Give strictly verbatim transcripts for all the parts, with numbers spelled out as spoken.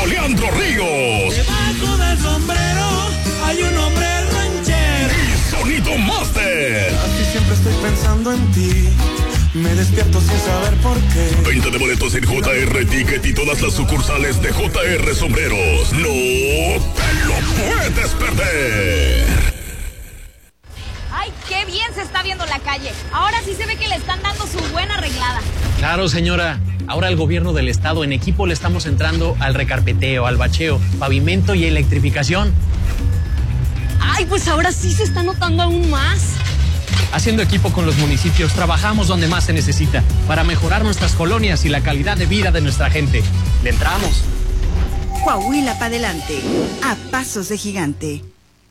Leandro Ríos. Debajo del sombrero hay un hombre ranchero. Y Sonido Master. Así siempre estoy pensando en ti. Me despierto sin saber por qué. Venta de boletos en J R Ticket y todas las sucursales de J R Sombreros. ¡No te lo puedes perder! ¡Ay, qué bien se está viendo la calle! Ahora sí se ve que le están dando su buena arreglada. Claro, señora. Ahora el gobierno del estado en equipo le estamos entrando al recarpeteo, al bacheo, pavimento y electrificación. ¡Ay, pues ahora sí se está notando aún más! Haciendo equipo con los municipios, trabajamos donde más se necesita para mejorar nuestras colonias y la calidad de vida de nuestra gente. ¡Le entramos! Coahuila para adelante, a pasos de gigante.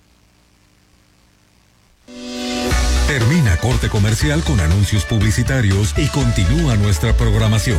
Termina corte comercial con anuncios publicitarios y continúa nuestra programación.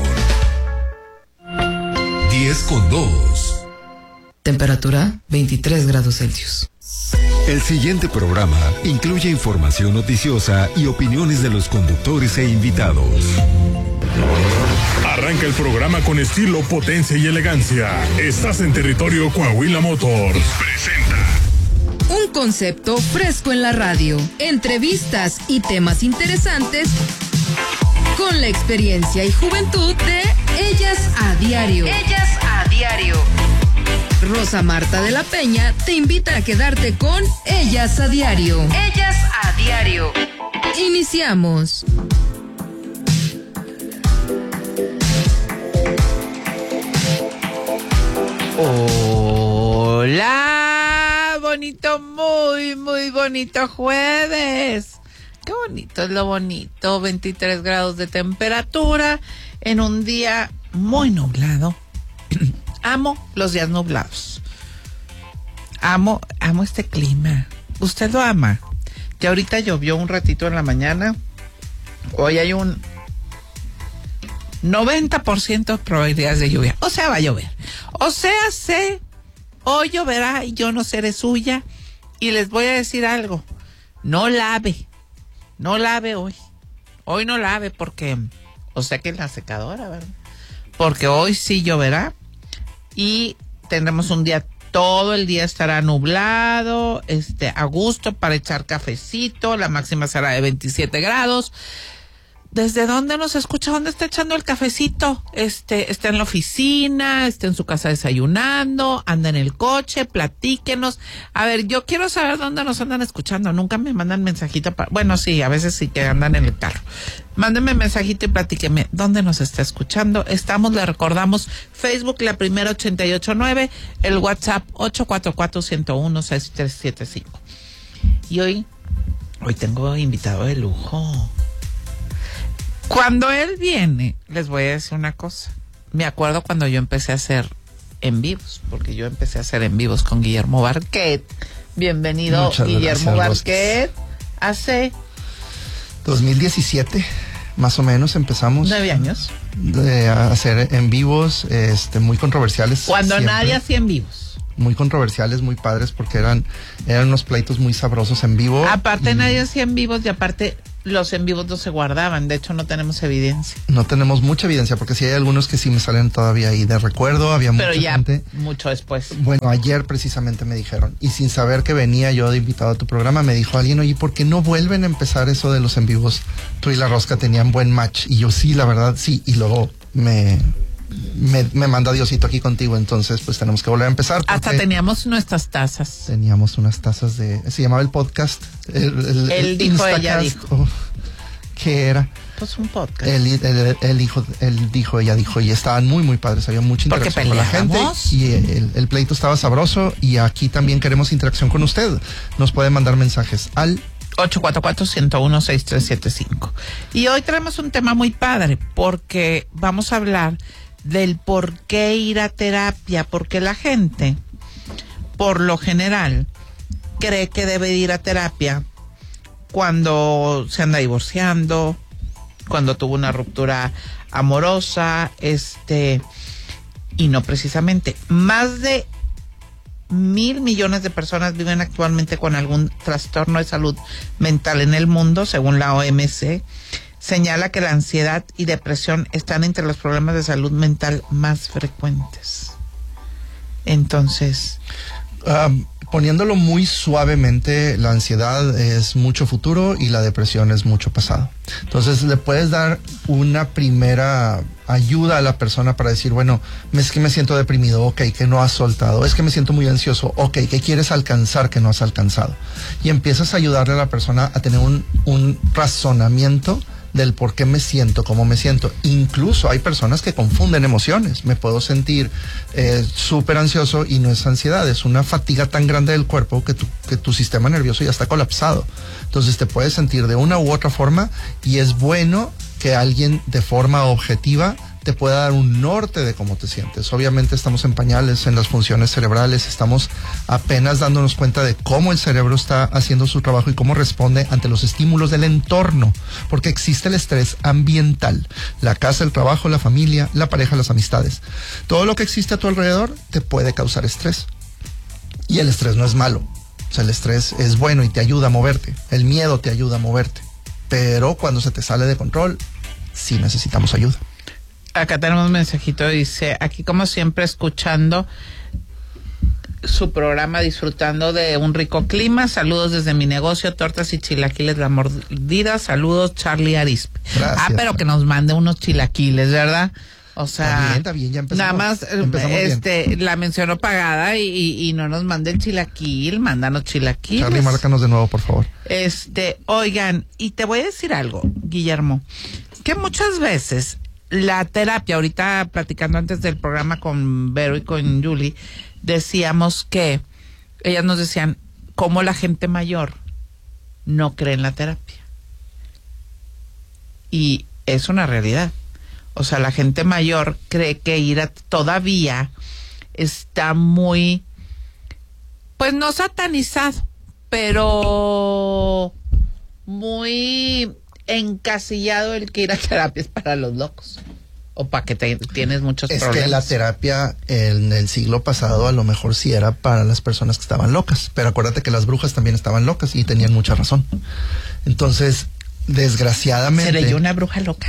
diez con dos. Temperatura veintitrés grados Celsius. El siguiente programa incluye información noticiosa y opiniones de los conductores e invitados. Arranca el programa con estilo, potencia y elegancia. Estás en territorio Coahuila Motors. Presenta un concepto fresco en la radio, entrevistas y temas interesantes con la experiencia y juventud de Ellas a Diario. Ellas a Diario. Rosa Marta de la Peña te invita a quedarte con Ellas a Diario. Ellas a Diario. Iniciamos. Hola, bonito, muy, muy bonito jueves. Qué bonito es lo bonito, veintitrés grados de temperatura en un día muy nublado. Amo los días nublados. Amo, amo este clima. ¿Usted lo ama? Que ahorita llovió un ratito en la mañana. Hoy hay un noventa por ciento de probabilidades de lluvia. O sea, va a llover. O sea, sé, hoy lloverá y yo no seré suya. Y les voy a decir algo. No lave. No lave hoy. Hoy no lave porque, o sea que en la secadora, ¿verdad? Porque hoy sí lloverá. Y tendremos un día, todo el día estará nublado, este, a gusto para echar cafecito, la máxima será de veintisiete grados. ¿Desde dónde nos escucha? ¿Dónde está echando el cafecito? Este, está en la oficina, está en su casa desayunando, anda en el coche, platíquenos. A ver, yo quiero saber dónde nos andan escuchando. Nunca me mandan mensajito para... Bueno, sí, a veces sí que andan en el carro. Mándenme mensajito y platíquenme dónde nos está escuchando. Estamos, le recordamos, Facebook La Primera ochenta y ocho nueve, el WhatsApp ocho cuatro cuatro, uno uno, seis tres siete cinco. Y hoy, hoy tengo invitado de lujo. Cuando él viene, les voy a decir una cosa. Me acuerdo cuando yo empecé a hacer en vivos, porque yo empecé a hacer en vivos con Guillermo Barquet. Bienvenido, muchas Guillermo gracias, Barquet. Hace dos mil diecisiete, más o menos, empezamos. Nueve años. De hacer en vivos, este, muy controversiales. Cuando siempre. nadie hacía en vivos. Muy controversiales, muy padres, porque eran, eran unos pleitos muy sabrosos en vivo. Aparte y... nadie hacía en vivos y aparte los en vivos no se guardaban. De hecho, no tenemos evidencia. No tenemos mucha evidencia, porque sí hay algunos que sí me salen todavía ahí de recuerdo. Había Pero mucha ya gente. mucho después. Bueno, ayer precisamente me dijeron, y sin saber que venía yo de invitado a tu programa, me dijo alguien, oye, ¿por qué no vuelven a empezar eso de los en vivos? Tú y La Rosca tenían buen match. Y yo sí, la verdad, sí. Y luego me... Me, me manda Diosito aquí contigo, entonces pues tenemos que volver a empezar. Hasta teníamos nuestras tazas. Teníamos unas tazas de... Se llamaba el podcast. El, el, él el dijo, Instacast, ella dijo. Oh, ¿qué era? Pues un podcast. Él, él, él, dijo, él dijo, ella dijo, y estaban muy, muy padres. Había mucha interacción con la gente. Y el, el pleito estaba sabroso. Y aquí también queremos interacción con usted. Nos puede mandar mensajes al ocho cuatro cuatro, uno uno, seis tres siete cinco. Y hoy traemos un tema muy padre, porque vamos a hablar del por qué ir a terapia, porque la gente, por lo general, cree que debe ir a terapia cuando se anda divorciando, cuando tuvo una ruptura amorosa, este, y no precisamente. Más de mil millones de personas viven actualmente con algún trastorno de salud mental en el mundo, según la O M S. Señala que la ansiedad y depresión están entre los problemas de salud mental más frecuentes. Entonces... Um, poniéndolo muy suavemente, la ansiedad es mucho futuro y la depresión es mucho pasado. Entonces le puedes dar una primera ayuda a la persona para decir, bueno, es que me siento deprimido, ok, que no has soltado, es que me siento muy ansioso, ok, ¿qué quieres alcanzar que no has alcanzado? Y empiezas a ayudarle a la persona a tener un, un razonamiento del por qué me siento, cómo me siento. Incluso hay personas que confunden emociones. Me puedo sentir eh, súper ansioso y no es ansiedad, es una fatiga tan grande del cuerpo que tu, que tu sistema nervioso ya está colapsado. Entonces te puedes sentir de una u otra forma y es bueno que alguien de forma objetiva te pueda dar un norte de cómo te sientes. Obviamente estamos en pañales en las funciones cerebrales, estamos apenas dándonos cuenta de cómo el cerebro está haciendo su trabajo y cómo responde ante los estímulos del entorno, porque existe el estrés ambiental, la casa, el trabajo, la familia, la pareja, las amistades. Todo lo que existe a tu alrededor te puede causar estrés. Y el estrés no es malo. O sea, el estrés es bueno y te ayuda a moverte. El miedo te ayuda a moverte. Pero cuando se te sale de control, sí necesitamos ayuda. Acá tenemos un mensajito, dice, aquí como siempre escuchando su programa, disfrutando de un rico clima. Saludos desde mi negocio, tortas y chilaquiles La Mordida. Saludos, Charlie Arispe. Gracias. Ah, pero que nos mande unos chilaquiles, ¿verdad? O sea, está bien, está bien, ya empezamos. Nada más, empezamos este, bien. La mencionó pagada y, y, y no nos manden chilaquil, mándanos chilaquiles. Charlie, márcanos de nuevo, por favor. Este, oigan, y te voy a decir algo, Guillermo, que muchas veces la terapia, ahorita platicando antes del programa con Vero y con Julie, decíamos que, ellas nos decían, cómo la gente mayor no cree en la terapia. Y es una realidad. O sea, la gente mayor cree que ir a, todavía está muy, pues no satanizado, pero muy encasillado el que ir a terapia es para los locos o para que te, tienes muchos es problemas. Es que la terapia en el siglo pasado a lo mejor sí era para las personas que estaban locas, pero acuérdate que las brujas también estaban locas y tenían mucha razón. Entonces, desgraciadamente... ¿Seré yo una bruja loca?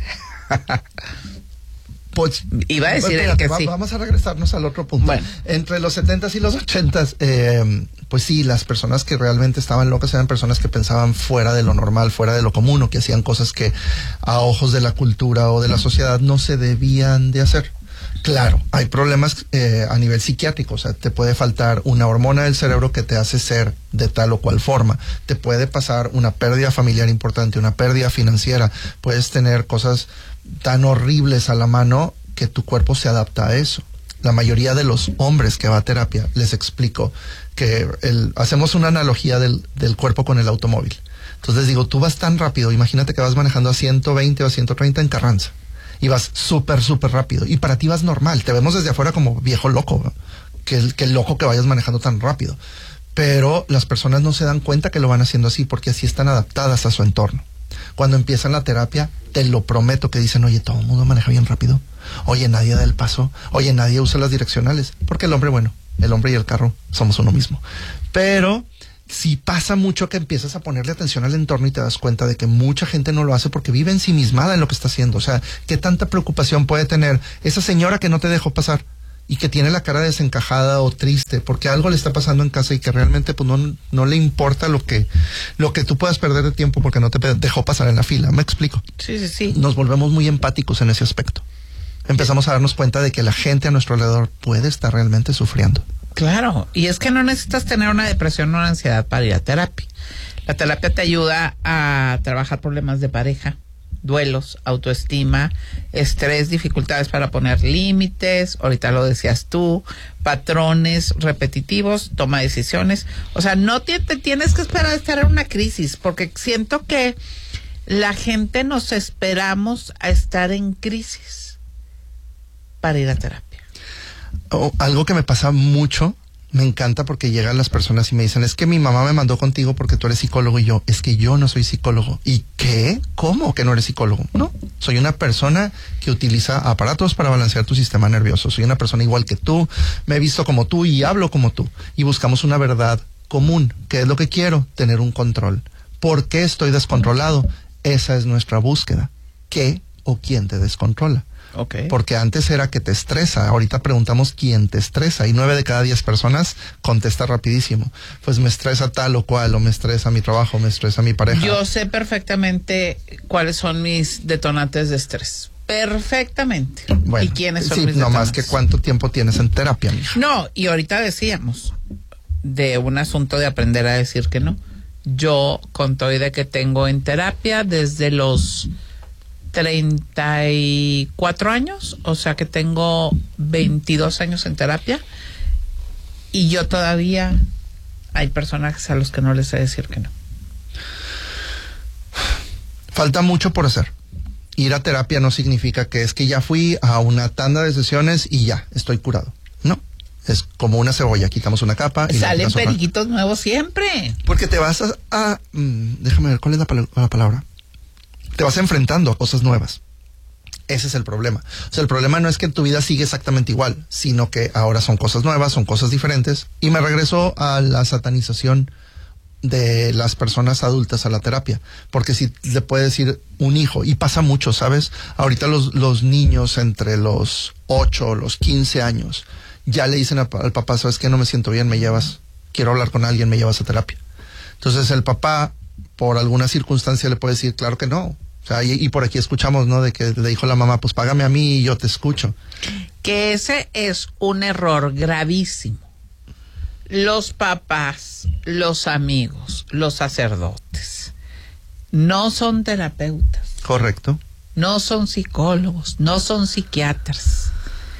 Pues, iba a decir espérate, que va, sí. Vamos a regresarnos al otro punto. Bueno. Entre los setentas y los ochentas, eh, pues sí, las personas que realmente estaban locas eran personas que pensaban fuera de lo normal, fuera de lo común, o que hacían cosas que a ojos de la cultura o de la sociedad no se debían de hacer. Claro, hay problemas eh, a nivel psiquiátrico, o sea, te puede faltar una hormona del cerebro que te hace ser de tal o cual forma, te puede pasar una pérdida familiar importante, una pérdida financiera, puedes tener cosas tan horribles a la mano que tu cuerpo se adapta a eso. La mayoría de los hombres que va a terapia, les explico que el, hacemos una analogía del, del cuerpo con el automóvil. Entonces digo, tú vas tan rápido, imagínate que vas manejando a ciento veinte o a ciento treinta en Carranza. Y vas súper, súper rápido. Y para ti vas normal. Te vemos desde afuera como viejo loco, ¿no? que, que loco que vayas manejando tan rápido. Pero las personas no se dan cuenta que lo van haciendo así porque así están adaptadas a su entorno. Cuando empiezan la terapia, te lo prometo que dicen, oye, todo el mundo maneja bien rápido. Oye, nadie da el paso. Oye, nadie usa las direccionales. Porque el hombre, bueno, el hombre y el carro somos uno mismo. Pero... si pasa mucho que empiezas a ponerle atención al entorno y te das cuenta de que mucha gente no lo hace porque vive ensimismada en lo que está haciendo. O sea, ¿qué tanta preocupación puede tener esa señora que no te dejó pasar y que tiene la cara desencajada o triste porque algo le está pasando en casa y que realmente pues no, no le importa lo que, lo que tú puedas perder de tiempo porque no te dejó pasar en la fila? ¿Me explico? Sí, sí, sí. Nos volvemos muy empáticos en ese aspecto. Empezamos a darnos cuenta de que la gente a nuestro alrededor puede estar realmente sufriendo. Claro, y es que no necesitas tener una depresión o una ansiedad para ir a terapia. La terapia te ayuda a trabajar problemas de pareja, duelos, autoestima, estrés, dificultades para poner límites, ahorita lo decías tú, patrones repetitivos, toma de decisiones. O sea, no te, te tienes que esperar a estar en una crisis, porque siento que la gente nos esperamos a estar en crisis para ir a terapia. Oh, algo que me pasa mucho, me encanta porque llegan las personas y me dicen, es que mi mamá me mandó contigo porque tú eres psicólogo, y yo, es que yo no soy psicólogo. ¿Y qué? ¿Cómo que no eres psicólogo? No, soy una persona que utiliza aparatos para balancear tu sistema nervioso, soy una persona igual que tú, me he visto como tú y hablo como tú, y buscamos una verdad común. ¿Qué es lo que quiero? Tener un control. ¿Por qué estoy descontrolado? Esa es nuestra búsqueda. ¿Qué o quién te descontrola? Okay. Porque antes era que te estresa, ahorita preguntamos quién te estresa y nueve de cada diez personas contesta rapidísimo. Pues me estresa tal o cual, o me estresa mi trabajo, me estresa mi pareja. Yo sé perfectamente cuáles son mis detonantes de estrés. Perfectamente. Bueno, ¿y quiénes son sí, mis no detonantes? más que cuánto tiempo tienes en terapia, mija. No, y ahorita decíamos de un asunto de aprender a decir que no. Yo conté de que tengo en terapia desde los treinta y cuatro años, o sea que tengo veintidós años en terapia y yo todavía hay personajes a los que no les sé decir que no. Falta mucho por hacer. Ir a terapia no significa que es que ya fui a una tanda de sesiones y ya, estoy curado. No, es como una cebolla, quitamos una capa y salen periquitos otra. Nuevos siempre. Porque te vas a, a mmm, déjame ver, ¿cuál es la, pal- la palabra? Te vas enfrentando a cosas nuevas. Ese es el problema. O sea, el problema no es que tu vida sigue exactamente igual, sino que ahora son cosas nuevas, son cosas diferentes. Y me regreso a la satanización de las personas adultas a la terapia. Porque si le puede decir un hijo, y pasa mucho, ¿sabes? Ahorita los, los niños entre los ocho, los quince años, ya le dicen a, al papá, ¿sabes qué? No me siento bien, me llevas, quiero hablar con alguien, me llevas a terapia. Entonces el papá, por alguna circunstancia, le puede decir, claro que no. O sea, y, y por aquí escuchamos, ¿no? De que le dijo la mamá, pues págame a mí y yo te escucho. Que ese es un error gravísimo. Los papás, los amigos, los sacerdotes, no son terapeutas. Correcto. No son psicólogos, no son psiquiatras.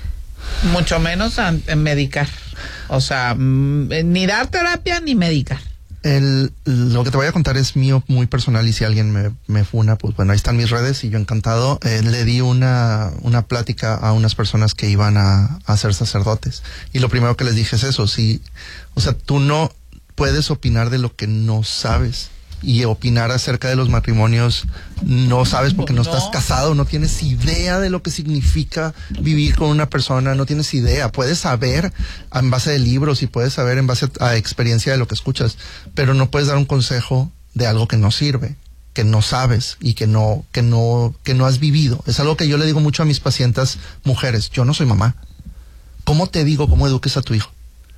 Mucho menos a, a medicar. O sea, m- ni dar terapia ni medicar. El, lo que te voy a contar es mío, muy personal, y si alguien me, me funa, pues bueno, ahí están mis redes y yo encantado. Eh, le di una, una plática a unas personas que iban a, a ser sacerdotes. Y lo primero que les dije es eso, si, o sea, tú no puedes opinar de lo que no sabes. Y opinar acerca de los matrimonios no sabes porque no, no estás casado, no tienes idea de lo que significa vivir con una persona, no tienes idea. Puedes saber en base de libros y puedes saber en base a experiencia de lo que escuchas, pero no puedes dar un consejo de algo que no sirve, que no sabes y que no, que no, que no has vivido. Es algo que yo le digo mucho a mis pacientes mujeres. Yo no soy mamá. ¿Cómo te digo cómo eduques a tu hijo?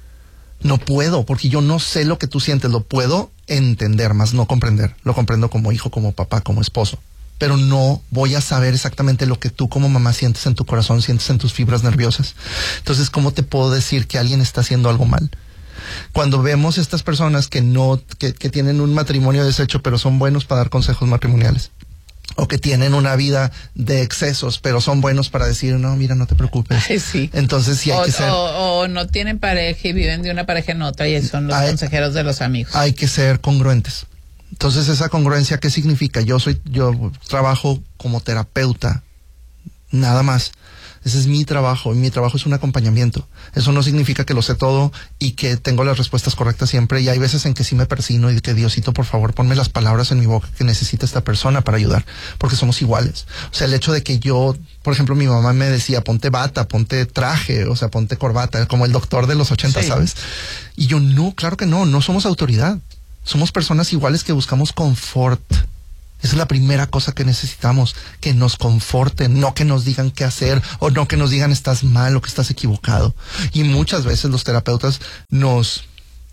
No puedo, porque yo no sé lo que tú sientes. Lo puedo entender, más no comprender. Lo comprendo como hijo, como papá, como esposo. Pero no voy a saber exactamente lo que tú como mamá sientes en tu corazón, sientes en tus fibras nerviosas. Entonces, ¿cómo te puedo decir que alguien está haciendo algo mal? Cuando vemos estas personas que no, que, que tienen un matrimonio deshecho, pero son buenos para dar consejos matrimoniales. O que tienen una vida de excesos, pero son buenos para decir, no, mira, no te preocupes. Ay, sí. Entonces sí hay o, que ser... O, o no tienen pareja y viven de una pareja en otra y son los hay, consejeros de los amigos. Hay que ser congruentes. Entonces, esa congruencia, ¿qué significa? Yo soy, yo trabajo como terapeuta, nada más. Ese es mi trabajo, y mi trabajo es un acompañamiento. Eso no significa que lo sé todo y que tengo las respuestas correctas siempre, y hay veces en que sí me persino y que Diosito, por favor, ponme las palabras en mi boca que necesita esta persona para ayudar, porque somos iguales. O sea, el hecho de que yo, por ejemplo, mi mamá me decía, ponte bata, ponte traje, o sea, ponte corbata, como el doctor de los ochenta, sí. ¿Sabes? Y yo, no, claro que no, no somos autoridad. Somos personas iguales que buscamos confort. Esa es la primera cosa que necesitamos, que nos conforten, no que nos digan qué hacer, o no que nos digan estás mal o que estás equivocado. Y muchas veces los terapeutas nos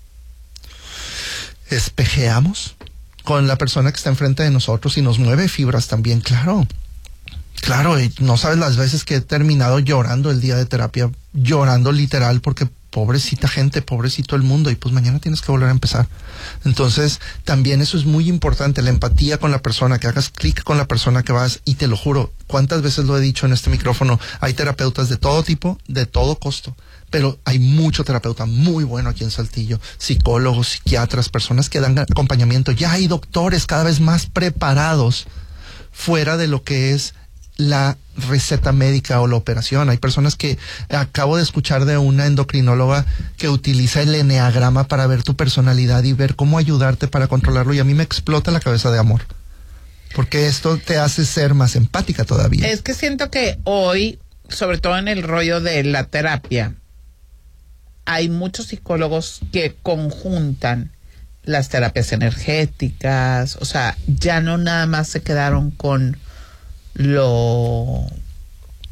espejeamos con la persona que está enfrente de nosotros y nos mueve fibras también, claro. Claro, y no sabes las veces que he terminado llorando el día de terapia, llorando literal, porque pobrecita gente, pobrecito el mundo, y pues mañana tienes que volver a empezar. Entonces, también eso es muy importante, la empatía con la persona, que hagas clic con la persona que vas, y te lo juro, cuántas veces lo he dicho en este micrófono, hay terapeutas de todo tipo, de todo costo, pero hay mucho terapeuta muy bueno aquí en Saltillo, psicólogos, psiquiatras, personas que dan acompañamiento, ya hay doctores cada vez más preparados fuera de lo que es la receta médica o la operación. Hay personas que acabo de escuchar de una endocrinóloga que utiliza el eneagrama para ver tu personalidad y ver cómo ayudarte para controlarlo, y a mí me explota la cabeza de amor, porque esto te hace ser más empática todavía. Es que siento que hoy, sobre todo en el rollo de la terapia, hay muchos psicólogos que conjuntan las terapias energéticas, o sea, ya no nada más se quedaron con lo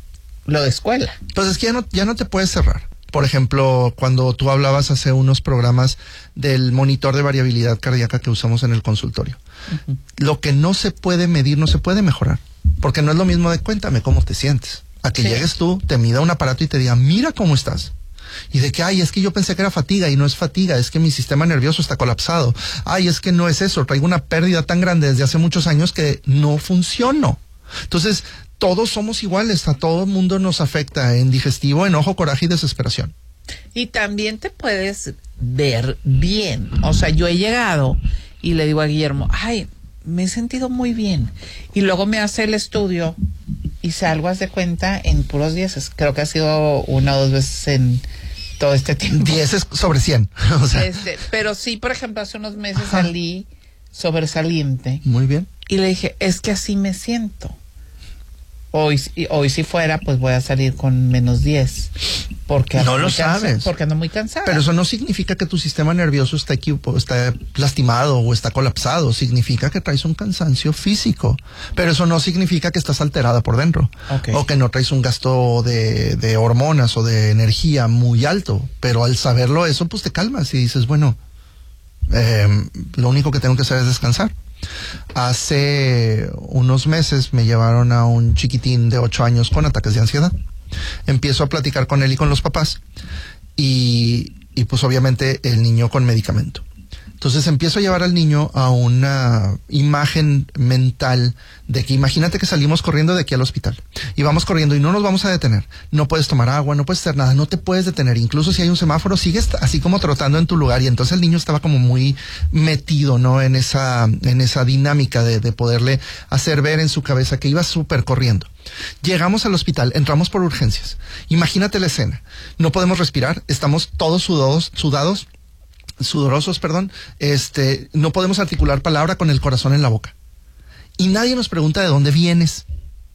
lo de escuela. Pues es que ya no, ya no te puedes cerrar. Por ejemplo, cuando tú hablabas hace unos programas del monitor de variabilidad cardíaca que usamos en el consultorio. Uh-huh. Lo que no se puede medir no se puede mejorar. Porque no es lo mismo de cuéntame cómo te sientes. A que sí. llegues tú, te mida un aparato y te diga, mira cómo estás. Y de que, ay, es que yo pensé que era fatiga y no es fatiga, es que mi sistema nervioso está colapsado. Ay, es que no es eso, traigo una pérdida tan grande desde hace muchos años que no funciono. Entonces, todos somos iguales, a todo el mundo nos afecta en digestivo, enojo, coraje y desesperación. Y también te puedes ver bien. O sea, yo he llegado y le digo a Guillermo, ay, me he sentido muy bien. Y luego me hace el estudio y salgo, haz de cuenta, en puros dieces. Creo que ha sido una o dos veces en todo este tiempo. Dieces sobre cien. O sea. Este, pero sí, por ejemplo, hace unos meses Ajá. salí sobresaliente. Muy bien. Y le dije, es que así me siento. Hoy, hoy si fuera, pues voy a salir con menos diez. Porque no lo sabes. Porque ando muy cansada. Pero eso no significa que tu sistema nervioso está, equipo, está lastimado o está colapsado. Significa que traes un cansancio físico. Pero eso no significa que estás alterada por dentro. Okay. O que no traes un gasto de, de hormonas o de energía muy alto. Pero al saberlo eso, pues te calmas y dices, bueno, eh, lo único que tengo que hacer es descansar. Hace unos meses me llevaron a un chiquitín de ocho años con ataques de ansiedad. Empiezo a platicar con él y con los papás y, y pues obviamente el niño con medicamento. Entonces empiezo a llevar al niño a una imagen mental de que imagínate que salimos corriendo de aquí al hospital y vamos corriendo y no nos vamos a detener. No puedes tomar agua, no puedes hacer nada, no te puedes detener. Incluso si hay un semáforo, sigues así como trotando en tu lugar. Y entonces el niño estaba como muy metido, ¿no? En esa, en esa dinámica de, de poderle hacer ver en su cabeza que iba súper corriendo. Llegamos al hospital, entramos por urgencias. Imagínate la escena. No podemos respirar, estamos todos sudados, sudados. sudorosos, perdón, este, no podemos articular palabra con el corazón en la boca. Y nadie nos pregunta de dónde vienes.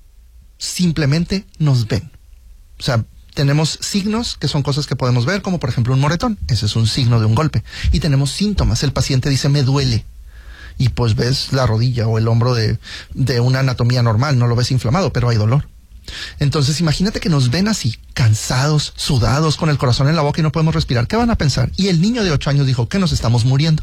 Simplemente nos ven. O sea, tenemos signos que son cosas que podemos ver, como por ejemplo un moretón. Ese es un signo de un golpe. Y tenemos síntomas. El paciente dice, me duele. Y pues ves la rodilla o el hombro de, de una anatomía normal. No lo ves inflamado, pero hay dolor. Entonces imagínate que nos ven así, cansados, sudados, con el corazón en la boca y no podemos respirar. ¿Qué van a pensar? Y el niño de ocho años dijo que nos estamos muriendo.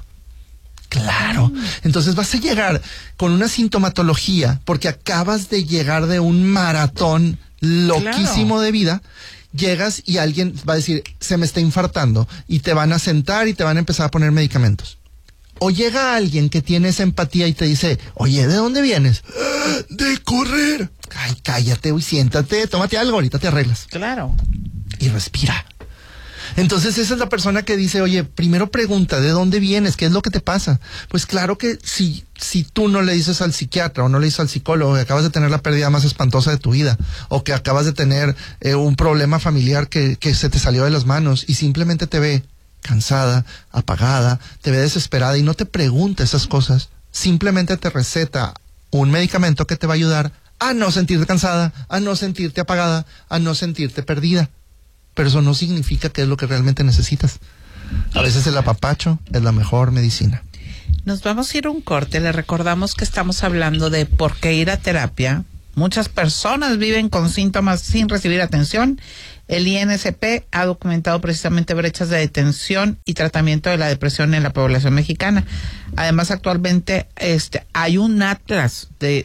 Claro. Entonces vas a llegar con una sintomatología porque acabas de llegar de un maratón loquísimo claro. de vida. Llegas y alguien va a decir, se me está infartando, y te van a sentar y te van a empezar a poner medicamentos. O llega alguien que tiene esa empatía y te dice, oye, ¿de dónde vienes? De correr. Ay, cállate, uy, siéntate, tómate algo, ahorita te arreglas. Claro. Y respira. Entonces esa es la persona que dice, oye, primero pregunta, ¿de dónde vienes? ¿Qué es lo que te pasa? Pues claro que si, si tú no le dices al psiquiatra o no le dices al psicólogo que acabas de tener la pérdida más espantosa de tu vida, o que acabas de tener eh, un problema familiar que, que se te salió de las manos y simplemente te ve cansada, apagada, te ve desesperada y no te pregunta esas cosas, simplemente te receta un medicamento que te va a ayudar a no sentirte cansada, a no sentirte apagada, a no sentirte perdida. Pero eso no significa que es lo que realmente necesitas. A veces el apapacho es la mejor medicina. Nos vamos a ir a un corte. Le recordamos que estamos hablando de por qué ir a terapia. Muchas personas viven con síntomas sin recibir atención. El I N S P ha documentado precisamente brechas de detención y tratamiento de la depresión en la población mexicana. Además, actualmente este, hay un atlas de,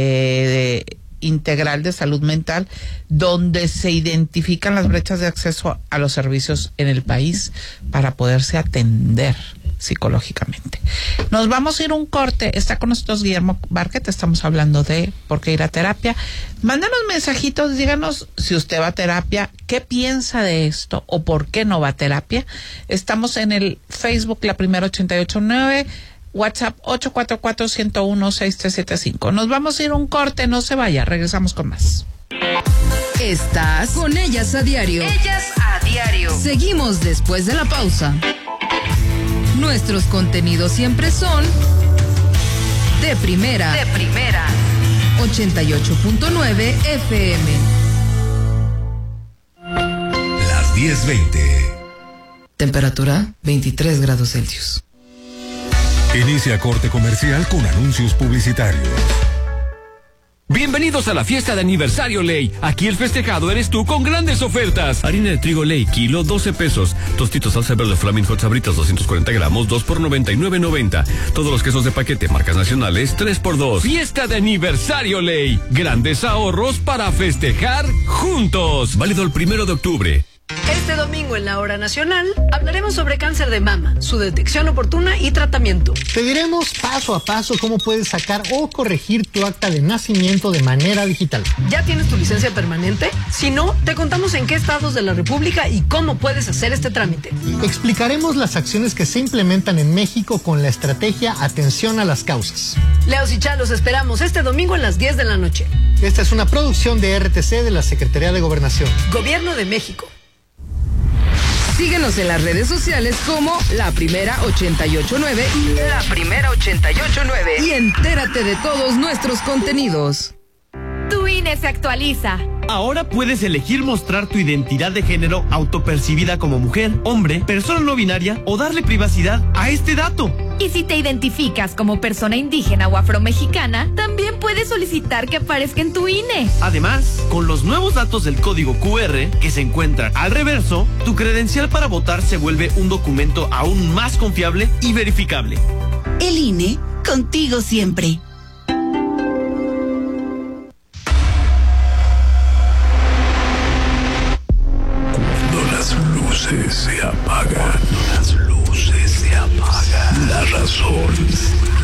de, de integral de salud mental donde se identifican las brechas de acceso a los servicios en el país para poderse atender psicológicamente. Nos vamos a ir a un corte. Está con nosotros Guillermo Barquet. Estamos hablando de por qué ir a terapia. Mándanos mensajitos, díganos si usted va a terapia, qué piensa de esto o por qué no va a terapia. Estamos en el Facebook La Primera ochenta y ocho nueve, WhatsApp ocho cuatro cuatro, uno cero uno, seis tres siete cinco. Nos vamos a ir a un corte, no se vaya, regresamos con más. Estás con Ellas a Diario. Ellas a Diario. Seguimos después de la pausa. Nuestros contenidos siempre son de primera. De primera. ochenta y ocho punto nueve F M. Las diez veinte. Temperatura veintitrés grados Celsius. Inicia corte comercial con anuncios publicitarios. Bienvenidos a la fiesta de aniversario Ley. Aquí el festejado eres tú con grandes ofertas. Harina de trigo Ley, kilo, doce pesos. Tostitos salsa verde Flaming Hot Sabritas, doscientos cuarenta gramos, dos por noventa y nueve noventa. Todos los quesos de paquete, marcas nacionales, tres por dos. Fiesta de aniversario Ley. Grandes ahorros para festejar juntos. Válido el primero de octubre. Este domingo en la Hora Nacional hablaremos sobre cáncer de mama, su detección oportuna y tratamiento. Te diremos paso a paso cómo puedes sacar o corregir tu acta de nacimiento de manera digital. ¿Ya tienes tu licencia permanente? Si no, te contamos en qué estados de la República y cómo puedes hacer este trámite. Explicaremos las acciones que se implementan en México con la estrategia Atención a las Causas. Leos y Chá, los esperamos este domingo a las diez de la noche. Esta es una producción de R T C de la Secretaría de Gobernación. Gobierno de México. Síguenos en las redes sociales como La Primera ochenta y ocho nueve. La Primera ochenta y ocho nueve. Y entérate de todos nuestros contenidos. Tu I N E se actualiza. Ahora puedes elegir mostrar tu identidad de género autopercibida como mujer, hombre, persona no binaria o darle privacidad a este dato. Y si te identificas como persona indígena o afromexicana, también puedes solicitar que aparezca en tu I N E. Además, con los nuevos datos del código Q R que se encuentran al reverso, tu credencial para votar se vuelve un documento aún más confiable y verificable. El I N E, contigo siempre.